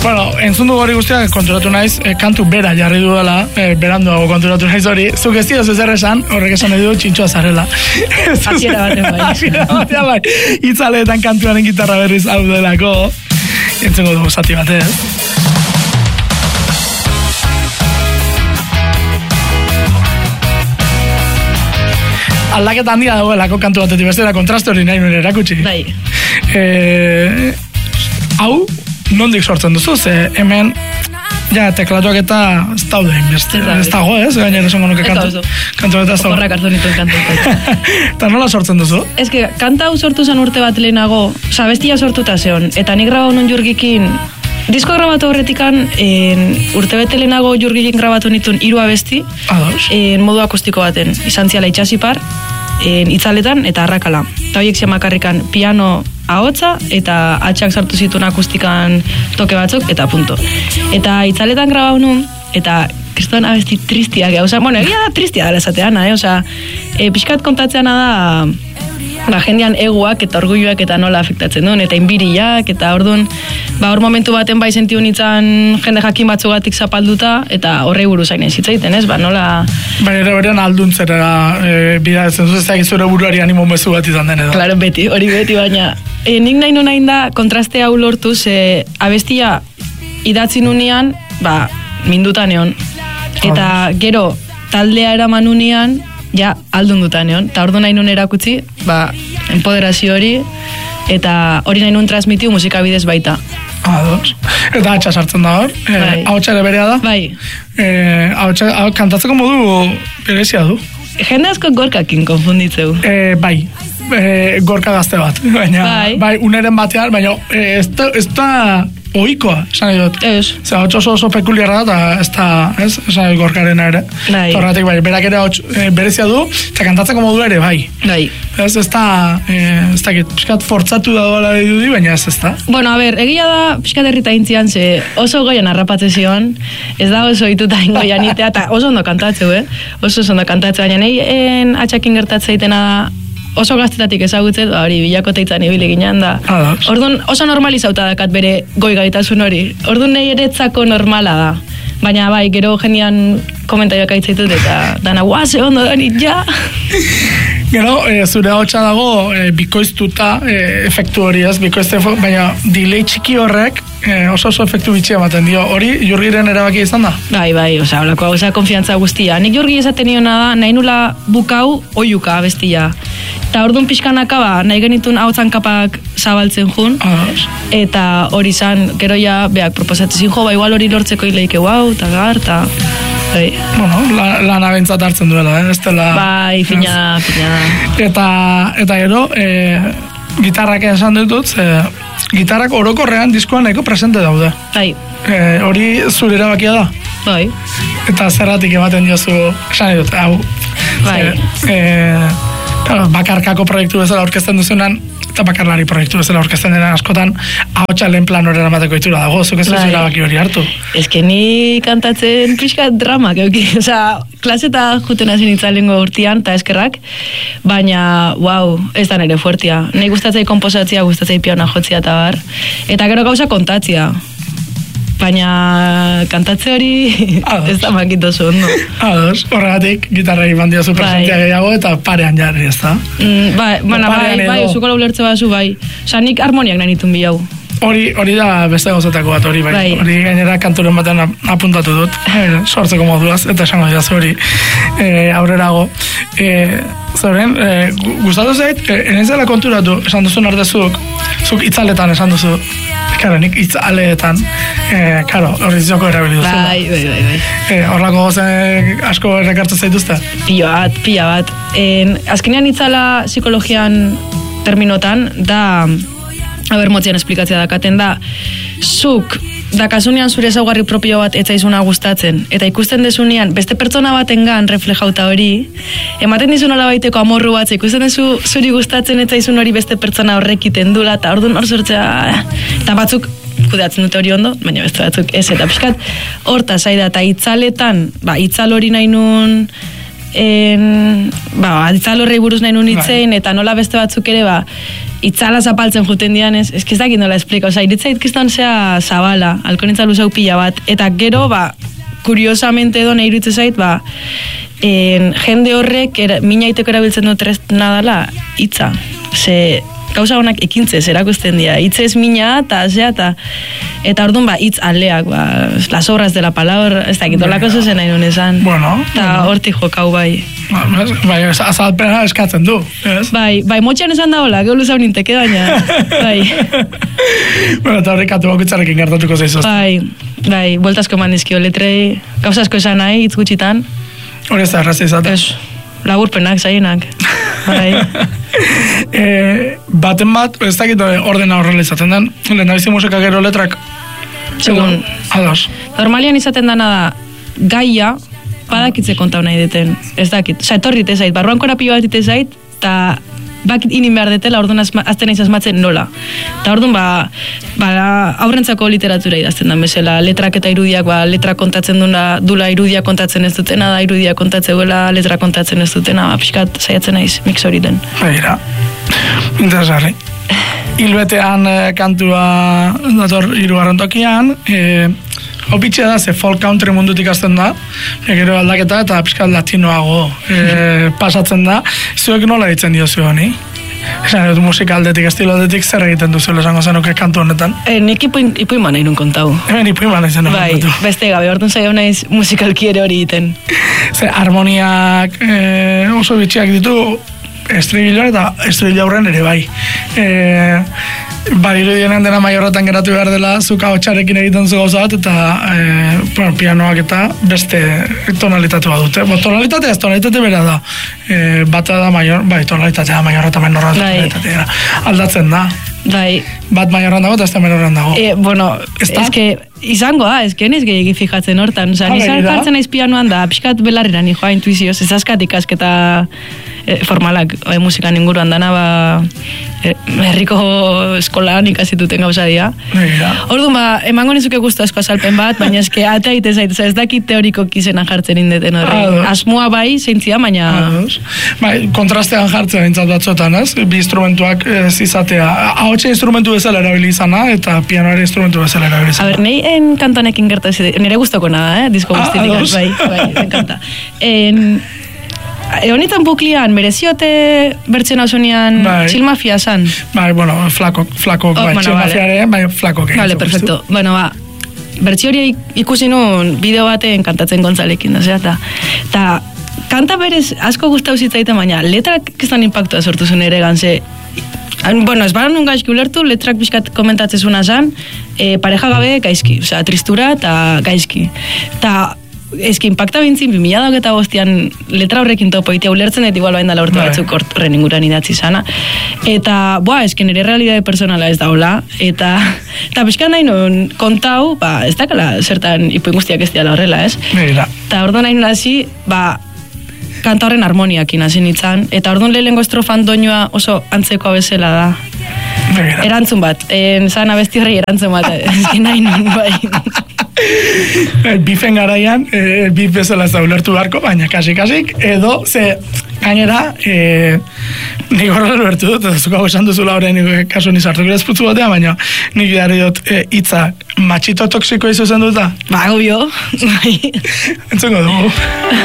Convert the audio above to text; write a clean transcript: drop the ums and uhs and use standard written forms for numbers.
Bueno, entzun dugu hori guztiak konturatu naiz, kantu bera jarri dudala, beranduago konturatu naiz hori, zuk ez dira zer esan, horrek esan edo txintxoa zarela. Hasiera baten bai. Hasiera batean bai. Itzaletan kantuaren gitarra berriz hau delako, entzungo dugu zati batez. Aldaketa handia dagoelako kantu batetik bestera kontraste hori nahi nuen erakutsi. Bai. Hau, nondik sortzen duzu, ze hemen ja, teklatuak eta ez daude inbeste. Ez dago, ez? Gainera esango nuke kantu. Kantu eta ez dago. Oporrak hartu nituen kantu. Eta nola sortzen duzu? Ez que, kanta hau sortu zen urte bat lehenago, bestia sortuta zeon, eta nik grabau nun Jurgikin, disko grabatu horretikan, urte bete lehenago Jurgikin grabatu nituen 3 abesti, modu akustiko baten, izan ziala itxasipar, itzaletan eta arrakala. Eta horiek makarrikan piano ahotsa eta atxak sartu zituen akustikan toke batzuk eta punto. Eta itzaletan grabau nun, eta kriston abesti tristiak, bueno, egia da tristia dela esateana, pixkat kontatzeana da, jendean eguak eta orgulluak eta nola afektatzen duen, eta inbiriak, eta orduan, hor momentu baten bai sentiu nintzen jende jakin batzugatik zapalduta, eta horrei buruz hain zitzaiten, ez, nola... Baina berean alduntzera bidatzen zuz, ez zure buruari animo mezu bat izan den edo. Claro, beti, hori beti, baina nik nahi nonain da kontraste hau lortuz, abestia idatzi nunean, mindutan egon. Eta gero, taldea eraman nunean, ja, aldun dutan egon. Eta ordu nahi nun erakutsi, empoderazio hori, eta hori nahi nun transmitiu musikabidez baita. Ados. Eta atxa sartzen da hor. Ahotsa ere berea da. Bai. Kantatzeko modu berezia du. Jende asko gorkakin konfunditzeu. Bai. Gorka gazte bat. Bai, uneren batean, baina ez da ohikoa, esan nahi dut. Ez. Zer, hotz oso pekuliarra da, ez da, ez? Esan nahi gorkaren ere. Bai. Torratik, bai, berak ere hotz berezia du, eta kantatzeko modu ere, bai. Bai. Ez da, piskat fortzatu da doala dudi, baina ez da. Bueno, a ber, egia da, piskat herrita intzian, ze oso goian harrapatze zion, ez da oso ituta ingoian itea, eta oso ondo kantatzeu, Oso ondo kantatzeu, baina nahi atxakin gertatzeitena da, oso gaztetatik ezagutzen, hori bilakoteitzan ibili ginen da. Orduan oso normalizauta dakat bere goi gaitasun hori. Orduan nahi eretzako normala da. Baina bai, gero jendean komentarioak aitzaitut eta dana, ze ondo da nit, ja! Gero, zure ahotsa dago bikoiztuta efektu hori ez, baina delay txiki horrek oso efektu bitxia ematen dio. Hori Jurgiren erabakia izan da? Bai, holako hau konfiantza guztia. Nik Jurgi esaten niona da, nahi nula bukau oiuka bestia. Eta orduan pixkanaka nahi genitun ahotsan kapak zabaltzen jun. Eta hori zan, gero ja, beak proposatzen jo, igual hori lortzeko hileike eta gar, eta... Bueno, lana bentsat hartzen duela, ez dela... Bai, fina. Eta gero, gitarrak esan ditut, gitarrak orokorrean diskoan nahiko presente daude. Bai. Hori zure erabakia da? Bai. Eta zerratik ematen diozu, esan ditut, hau. Bai. Bakarkako proiektu bezala aurkezten duzunan, eta bakarlari proiektu bezala aurkezten dena askotan, ahotsa lehen plan horren amateko itura dago, zuk ez duzu erabaki hori hartu. Ez que ni kantatzen pixka drama, klaseta juten hasi nitzalengo urtean, eta eskerrak, baina, ez da nire fuertia. Nei gustatzei komposatzia, gustatzei piano jotzia eta bar, eta gero gauza kontatzia. Baina kantatze hori ez da makitozu ondo. Horregatik, gitarrei bandia zu presentia gehiago eta parean jarri, ez da? Bai, zuko laulertze bazu, bai. Osa, nik harmoniak nahi nitun bilau. Hori da beste gauzatako bat, hori bai. Hori gainera kanturen batean apuntatu dut, sortzeko moduaz, eta esango dira hori aurrerago. Zoren, gustatu zait, enezela konturatu, esan duzun ardezuk, zuk itzaletan esan duzu, karo, nik itzaletan, hori zioko erabili duzu. Bai. Horrako gozen asko errekartu zaituzte? Pila bat. Azkenean itzala psikologian terminotan, da, motzian esplikatzea dakaten da, zuk dakasunean zure ezaugarri propio bat etzaizuna gustatzen, eta ikusten dezunean beste pertsona batengan reflejauta hori, ematen dizu nola baiteko amorru bat, ikusten dezu zuri gustatzen etzaizun hori beste pertsona horrekiten dula, eta orduan hor sortzea, eta batzuk kudeatzen dute hori ondo, baina beste batzuk ez, eta pixkat horta zaida, eta itzaletan, itzal hori nahi nun itzalorrei buruz nahi nun itzein, eta nola beste batzuk ere, itzala zapaltzen juten dian, ez dakit nola esplika, iritzait kistan zea zabala, alkonitza luzau pila bat, eta gero, kuriosamente edo nahi iritze zait, jende horrek minaiteko erabiltzen dut nadala hitza. Ze gauza honak ekintzez erakusten dira. Hitzez mina eta orduan hitz aleak, las obras de la palabra, ez dakit, olako zuzen nahi nun esan. Eta hortik jokau bai. Bai, azalpena eskatzen du. Bai, motxean esan da hola, gehu luzau ninteke, baina, bai. Eta horrek katu bakutzarekin gertatuko zaizuz. Bai, bueltazko mandizkio letrei, gauza asko esan nahi, hitz gutxitan. Hori ez da erraza izatea. Laburpenak, zainak. Baten bat, ez dakit ordena horrela izaten den, lehen abizi musika gero letrak. Segun. Ados. Normalian izaten dena da, gaia, badakitze kontau nahi deten. Ez dakit. Etorrit ez zait, barruan korapio bat zait, eta bakit inin behar detela, orduan azten aiz asmatzen nola. Eta orduan, aurrentzako literatura idazten da, bezala, letrak eta irudiak, letra kontatzen dula irudia kontatzen ez dutena, da irudia kontatzen duela, letra kontatzen ez dutena, pixkat saiatzen naiz, mix hori den. Begira, interesgarri. Hilbetean kantua dator hirugarren tokian, hau bitxea da, ze folk country mundutik azten da, gero aldaketa eta pixkat latinoago pasatzen da. Zuek nola ditzen diozu honi? Esan dut musika aldetik, estilo aldetik zer egiten duzuela esango zenuke kantu honetan? Nik ipuiman nahi nun kontau. Ipuiman nahi zen kontu. Bai, beste gabe, orduan zaio naiz musikalki ere hori egiten. Ze harmoniak oso bitxiak ditu, estribilloa eta estribillo aurren ere bai. Irudienean dena maiorretan geratu behar dela zuka hotxarekin egiten zu gauza bat eta pianoak eta beste tonalitatea dute. Tonalitatea ez, tonalitate bera da. Bata da maior, tonalitatea maiorra eta menorra tonalitatea. Aldatzen da. Bai. Bat maiorran dago eta ez da menorran dago. Izango da, ez gehiagik fijatzen hortan. Nizan jartzen naiz pianoan da, pixkat belarrera nijoa intuizioz, ez azkat ikasketa formalak musikan inguruan dana, herriko eskolan ikasituten gauza dira. Orduan, emango nizuke guztu asko azalpen bat, baina eske atea ite zait, ez dakit teoriko kizenan jartzen indeten horre. Asmoa bai, zeintzia, baina... Kontrastean jartzen entzat batzotan, ez? Bi instrumentuak ez izatea. Ahotxe instrumentu bezala erabilizana eta pianoare instrumentu bezala erabilizana. A ber, nahi kantonekin gertazi, nire guztoko nada, disko guztinik. Bai, enkanta. Honetan buklian, mereziote bertzen hausunean txilmafia zan? Bai, flakok, txilmafiare, bai, flakok. Vale, perfecto. Bertzi hori ikusi nun bideo baten kantatzen Gonzalekin, eta kanta berez asko gustau zitzaiten, baina letrak kistan impactua sortu zuen ere ganze. Ez baran nun gaizki ulertu, letrak pixkat komentatzezuna zan, pareja gabe gaizki, tristura eta gaizki. Eta ezki impacta bintzin, 2025an letra horrekin topo itea ulertzen, eta igual bain dala urte batzuk horren inguran idatzi zana. Eta, ezki nire realidade personala ez da hola, eta pixkat nahi nun kontau, ez dakala zertan ipuin guztiak ez diala horrela, ez? Eta orduan nahi nun hasi, kanta horren harmoniakin hasi nintzen, eta orduan lehenengo estrofan doinua oso antzeko bezala da. Erantzun bat, zan abesti horrei erantzun bat, ezkin nahi nun, bai. Bifen garaian, bif bezala ez da ulertu beharko, baina kasik, edo, ze gainera, nik horrela ulertu dut, eta zukago esan duzula horrein kasu nizartu gure ezputzu batean, baina nik gari dut hitza matxito toksiko izuzen dut da? Obvio. Entzungo dugu.